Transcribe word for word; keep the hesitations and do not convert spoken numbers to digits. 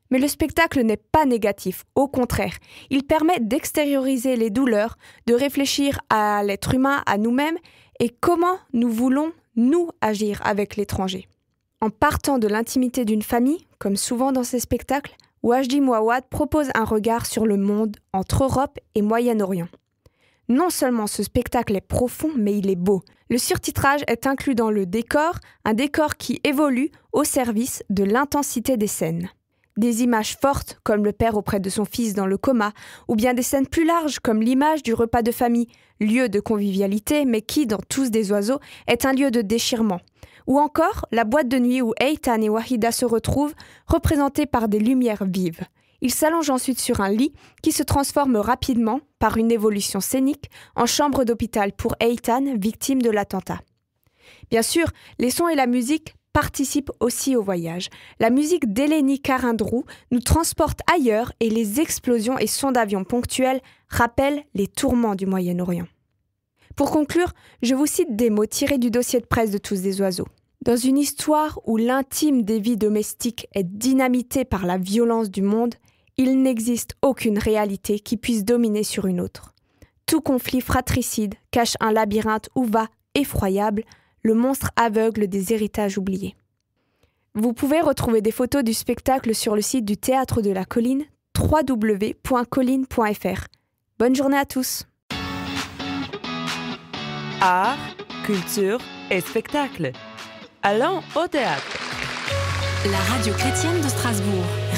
Mais le spectacle n'est pas négatif, au contraire. Il permet d'extérioriser les douleurs, de réfléchir à l'être humain, à nous-mêmes, et comment nous voulons, nous, agir avec l'étranger. En partant de l'intimité d'une famille, comme souvent dans ces spectacles, Wajdi Mouawad propose un regard sur le monde entre Europe et Moyen-Orient. Non seulement ce spectacle est profond, mais il est beau. Le surtitrage est inclus dans le décor, un décor qui évolue au service de l'intensité des scènes. Des images fortes, comme le père auprès de son fils dans le coma, ou bien des scènes plus larges, comme l'image du repas de famille, lieu de convivialité, mais qui, dans Tous des oiseaux, est un lieu de déchirement. Ou encore la boîte de nuit où Eitan et Wahida se retrouvent, représentés par des lumières vives. Ils s'allongent ensuite sur un lit qui se transforme rapidement, par une évolution scénique, en chambre d'hôpital pour Eitan, victime de l'attentat. Bien sûr, les sons et la musique participent aussi au voyage. La musique d'Eleni Karindrou nous transporte ailleurs et les explosions et sons d'avions ponctuels rappellent les tourments du Moyen-Orient. Pour conclure, je vous cite des mots tirés du dossier de presse de Tous des oiseaux. Dans une histoire où l'intime des vies domestiques est dynamité par la violence du monde, il n'existe aucune réalité qui puisse dominer sur une autre. Tout conflit fratricide cache un labyrinthe où va, effroyable, le monstre aveugle des héritages oubliés. Vous pouvez retrouver des photos du spectacle sur le site du Théâtre de la Colline, w w w point colline point f r. Bonne journée à tous. Art, culture et spectacle. Allons au théâtre. La radio chrétienne de Strasbourg.